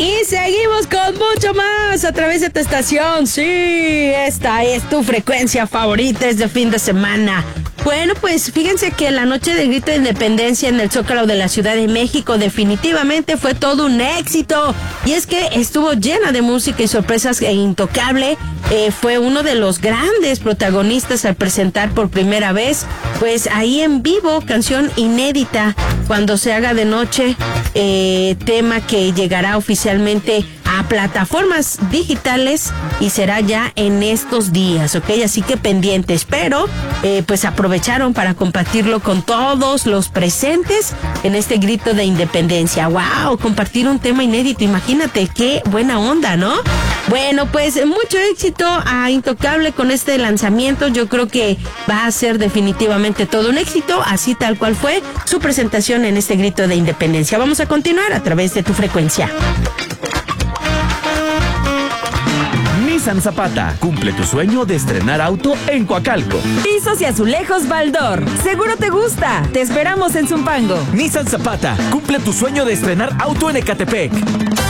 Y seguimos con mucho más a través de tu estación. Sí, esta es tu frecuencia favorita, es de fin de semana. Bueno, pues fíjense que la noche del grito de independencia en el Zócalo de la Ciudad de México definitivamente fue todo un éxito. Y es que estuvo llena de música y sorpresas e Intocable fue uno de los grandes protagonistas al presentar por primera vez, pues ahí en vivo, canción inédita, Cuando se haga de noche, tema que llegará oficialmente a plataformas digitales y será ya en estos días, ¿ok? Así que pendientes, pero pues aprovecharon para compartirlo con todos los presentes en este grito de independencia. ¡Wow! Compartir un tema inédito, imagínate, qué buena onda, ¿no? Bueno, pues mucho éxito a Intocable con este lanzamiento. Yo creo que va a ser definitivamente todo un éxito, así tal cual fue su presentación en este grito de independencia. Vamos a continuar a través de tu frecuencia. Nissan Zapata, cumple tu sueño de estrenar auto en Coacalco. Pisos y azulejos Baldor, seguro te gusta. Te esperamos en Zumpango. Nissan Zapata, cumple tu sueño de estrenar auto en Ecatepec.